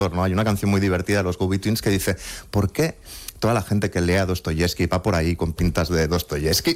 ¿no? Hay una canción muy divertida de los Go-Betweens que dice: ¿por qué toda la gente que lea Dostoyevsky va por ahí con pintas de Dostoyevsky?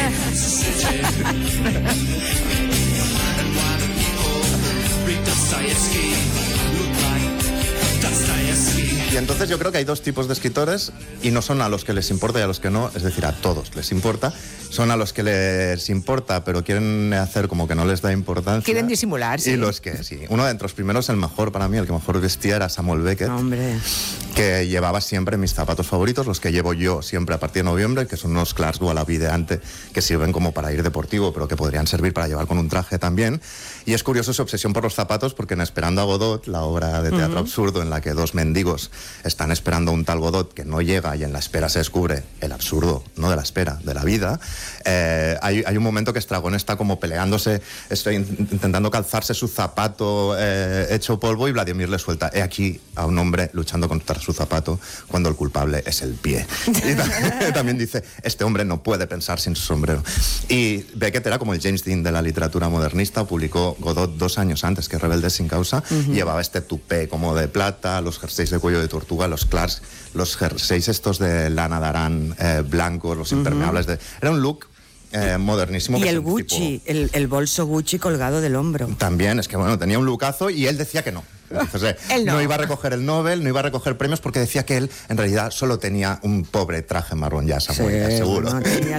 Y entonces yo creo que hay dos tipos de escritores, y no son a los que les importa y a los que no, es decir, a todos les importa. Son a los que les importa, pero quieren hacer como que no les da importancia. Quieren disimular, sí. Y los que sí. Uno de entre los primeros, el mejor para mí, el que mejor vestía, era Samuel Beckett. Hombre. Que llevaba siempre mis zapatos favoritos, los que llevo yo siempre a partir de noviembre, que son unos Clarks Wallaby de ante, que sirven como para ir deportivo, pero que podrían servir para llevar con un traje también. Y es curioso su obsesión por los zapatos, porque en Esperando a Godot, la obra de teatro absurdo en la que dos mendigos están esperando a un tal Godot que no llega, y en la espera se descubre el absurdo, no de la espera, de la vida. Hay un momento que Estragón está como peleándose, intentando calzarse su zapato hecho polvo, y Vladimir le suelta: he aquí a un hombre luchando contra su zapato cuando el culpable es el pie. Y también dice: este hombre no puede pensar sin su sombrero. Y Beckett era como el James Dean de la literatura modernista. Publicó Godot 2 años antes que Rebeldes sin causa. Llevaba este tupé como de plata, los jerseys de cuello de tortuga, los Clarks, los jerseys estos de lana darán blancos, los impermeables. Era un look modernísimo. Y el Gucci, tipo... el bolso Gucci colgado del hombro. También, es que bueno, tenía un lookazo, y él decía que no. Entonces, él no iba a recoger el Nobel, no iba a recoger premios, porque decía que él en realidad solo tenía un pobre traje marrón ya, Samuel, sí, seguro. No, tenía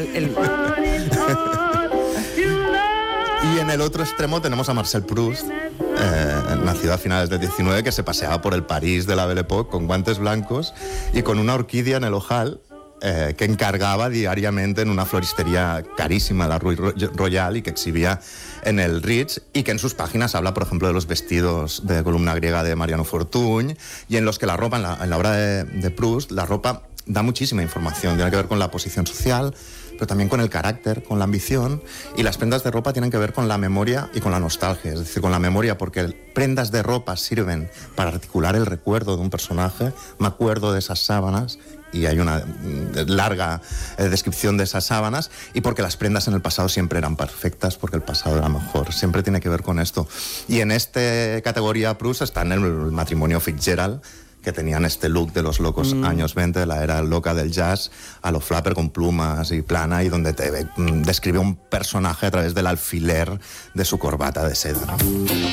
Y en el otro extremo tenemos a Marcel Proust, nacido a finales del 19, que se paseaba por el París de la Belle Époque con guantes blancos y con una orquídea en el ojal, que encargaba diariamente en una floristería carísima, la Rue Royale, y que exhibía en el Ritz, y que en sus páginas habla, por ejemplo, de los vestidos de columna griega de Mariano Fortuny, y en los que la ropa, en la obra de Proust, la ropa da muchísima información, tiene que ver con la posición social, pero también con el carácter, con la ambición, y las prendas de ropa tienen que ver con la memoria y con la nostalgia, es decir, con la memoria, porque prendas de ropa sirven para articular el recuerdo de un personaje. Me acuerdo de esas sábanas, y hay una larga descripción de esas sábanas, y porque las prendas en el pasado siempre eran perfectas, porque el pasado era mejor, siempre tiene que ver con esto. Y en esta categoría Proust está en el matrimonio Fitzgerald, que tenían este look de los locos años 20, de la era loca del jazz, a lo flapper con plumas y plana, y donde te describe un personaje a través del alfiler de su corbata de seda, ¿no?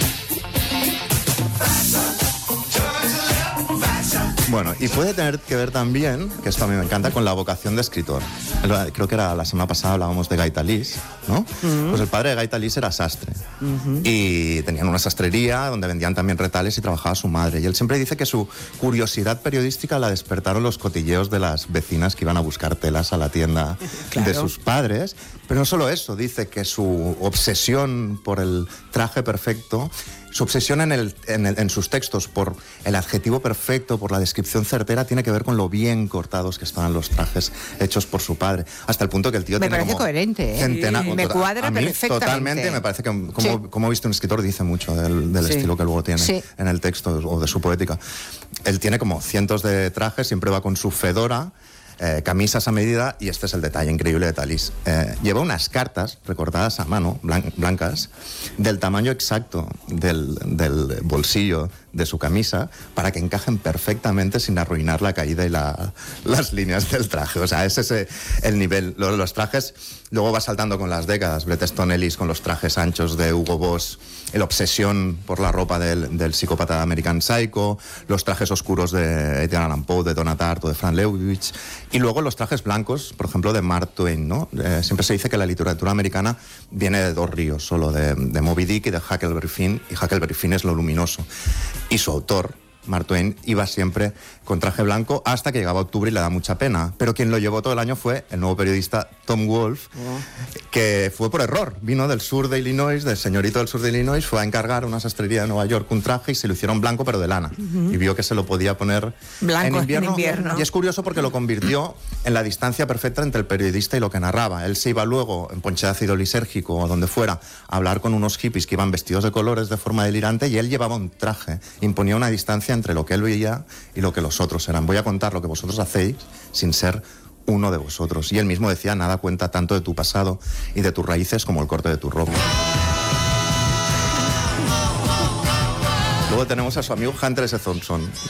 Bueno, y puede tener que ver también, que esto a mí me encanta, con la vocación de escritor. Creo que era la semana pasada hablábamos de Gaitalís, ¿no? Pues el padre de Gaitalís era sastre. Y tenían una sastrería donde vendían también retales, y trabajaba su madre. Y él siempre dice que su curiosidad periodística la despertaron los cotilleos de las vecinas que iban a buscar telas a la tienda de sus padres. Pero no solo eso, dice que su obsesión por el traje perfecto, su obsesión en sus textos por el adjetivo perfecto, por la descripción certera, tiene que ver con lo bien cortados que estaban los trajes hechos por su padre. Hasta el punto que el tío tiene parece como coherente, me cuadra a mí, perfectamente. Totalmente, me parece que como he visto un escritor, dice mucho del estilo que luego tiene en el texto o de su poética. Él tiene como cientos de trajes, siempre va con su fedora, camisas a medida, y este es el detalle increíble de Talís. Lleva unas cartas recortadas a mano, blancas, del tamaño exacto del bolsillo de su camisa, para que encajen perfectamente sin arruinar la caída y las líneas del traje. O sea, ese es el nivel. Los trajes, luego va saltando con las décadas. Bret Easton Ellis con los trajes anchos de Hugo Boss, la obsesión por la ropa del psicópata de American Psycho, los trajes oscuros de Edgar Allan Poe, de Donna Tartt o de Frank Lewis, y luego los trajes blancos, por ejemplo, de Mark Twain, ¿no? Siempre se dice que la literatura americana viene de dos ríos, solo de Moby Dick y de Huckleberry Finn, y Huckleberry Finn es lo luminoso. Y su autor, Mark Twain, iba siempre con traje blanco hasta que llegaba octubre y le da mucha pena. Pero quien lo llevó todo el año fue el nuevo periodista Tom Wolfe, que fue por error. Vino del sur de Illinois, del señorito del sur de Illinois, fue a encargar a una sastrería de Nueva York un traje y se lo hicieron blanco pero de lana. Y vio que se lo podía poner blanco en invierno. Y es curioso porque lo convirtió en la distancia perfecta entre el periodista y lo que narraba. Él se iba luego, en ponche de ácido lisérgico o donde fuera, a hablar con unos hippies que iban vestidos de colores de forma delirante, y él llevaba un traje. Imponía una distancia entre lo que él veía y lo que los otros eran. Voy a contar lo que vosotros hacéis sin ser uno de vosotros. Y él mismo decía: nada cuenta tanto de tu pasado y de tus raíces como el corte de tu ropa. Luego tenemos a su amigo Hunter S. Thompson.